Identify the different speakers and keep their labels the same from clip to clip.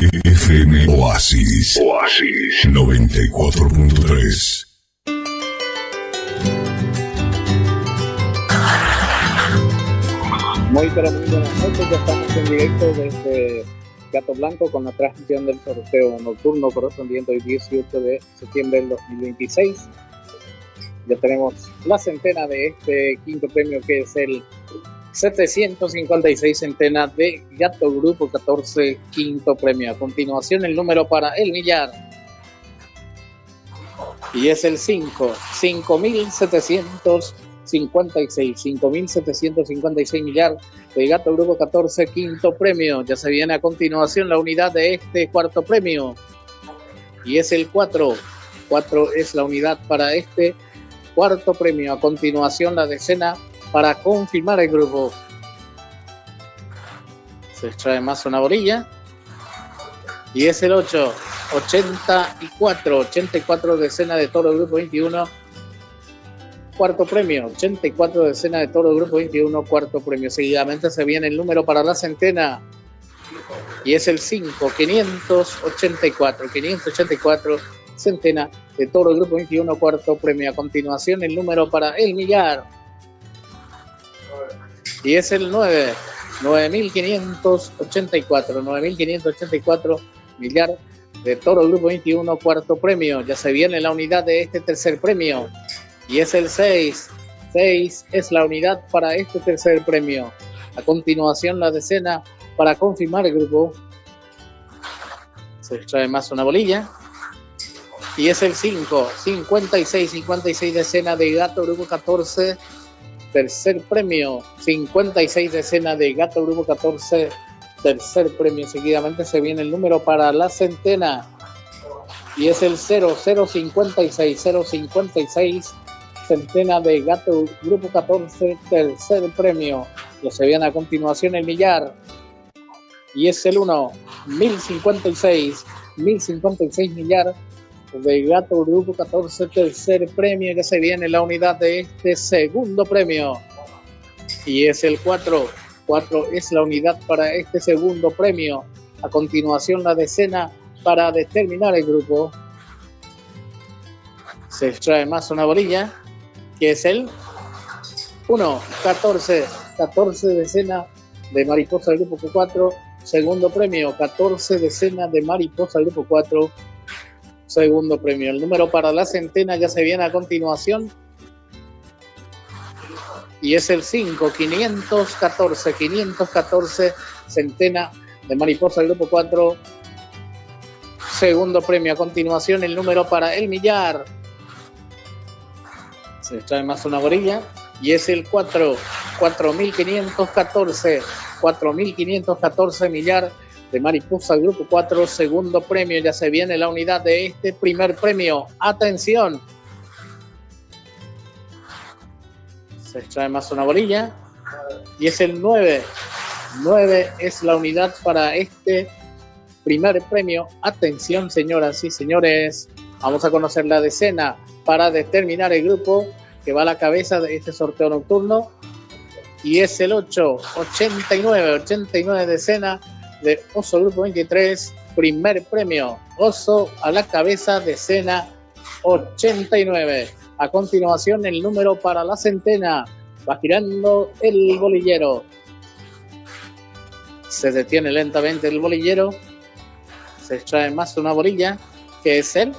Speaker 1: FM Oasis 94.3.
Speaker 2: Muy buenas noches, ya estamos en directo desde Gato Blanco con la transmisión del sorteo nocturno correspondiente al 18 de septiembre del 2026. Ya tenemos la centena de este quinto premio, que es el 756 centena de Gato Grupo 14, quinto premio. A continuación, el número para el millar, y es el 5.756 millar de Gato Grupo 14, quinto premio. Ya se viene a continuación la unidad de este cuarto premio, y es el 4 es la unidad para este cuarto premio. A continuación, la decena para confirmar el grupo. Se extrae más una bolilla, y es el 84 decena de Toro Grupo 21, cuarto premio. 84 decena de Toro Grupo 21, cuarto premio. Seguidamente se viene el número para la centena, y es el 584 centena de Toro Grupo 21, cuarto premio. A continuación, el número para el millar, y es el 9.584 millar de Toro Grupo 21, cuarto premio. Ya se viene la unidad de este tercer premio, y es el 6 es la unidad para este tercer premio. A continuación, la decena para confirmar el grupo. Se extrae más una bolilla, y es el 56 decena de Gato Grupo 14, tercer premio. 56 decena de Gato Grupo 14, tercer premio. Seguidamente se viene el número para la centena, y es el 056 centena de Gato Grupo 14, tercer premio. Ya se viene a continuación el millar, y es el 1056 millar de Gato Grupo 14, tercer premio. Ya se viene la unidad de este segundo premio, y es el 4 es la unidad para este segundo premio. A continuación, la decena para determinar el grupo. Se extrae más una bolilla, que es el 14 decena de Mariposa del Grupo 4, segundo premio. 14 decena de Mariposa del Grupo 4, segundo premio. El número para la centena ya se viene a continuación, y es el 514 centena de Mariposa del Grupo 4, segundo premio. A continuación, el número para el millar. Se extrae más una bolilla, y es el 4.514 millar de Mariposa del Grupo 4, segundo premio. Ya se viene la unidad de este primer premio. Atención. Se extrae más una bolilla, y es el 9 es la unidad para este primer premio. Atención, señoras y señores, vamos a conocer la decena para determinar el grupo que va a la cabeza de este sorteo nocturno, y es el 89 decena de Oso Grupo 23, primer premio. Oso a la cabeza, decena 89. A continuación, el número para la centena. Va girando el bolillero. Se detiene lentamente el bolillero. Se extrae más una bolilla, que es el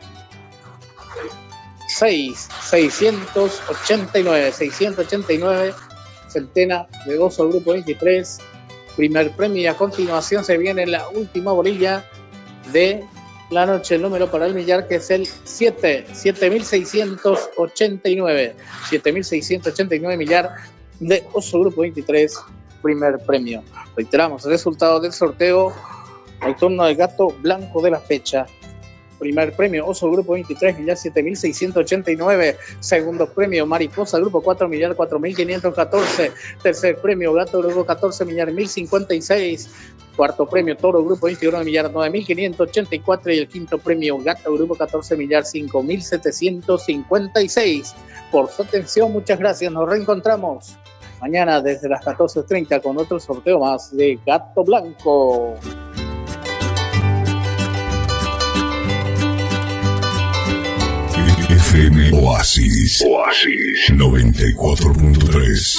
Speaker 2: 689 centena de Oso Grupo 23, primer premio. Y a continuación se viene la última bolilla de la noche, el número para el millar, que es el 7.689 millar de Oso Grupo 23, primer premio. Reiteramos el resultado del sorteo nocturno del Gato Blanco de la fecha. Primer premio, Oso Grupo 23, millar 7.689. Segundo premio, Mariposa Grupo 4, millar 4.514. Tercer premio, Gato Grupo 14, millar 1.056. Cuarto premio, Toro Grupo 21, millar 9.584. Y el quinto premio, Gato Grupo 14, millar 5.756. Por su atención, muchas gracias. Nos reencontramos mañana desde las 14:30 con otro sorteo más de Gato Blanco.
Speaker 1: FM Oasis. Oasis 94.3.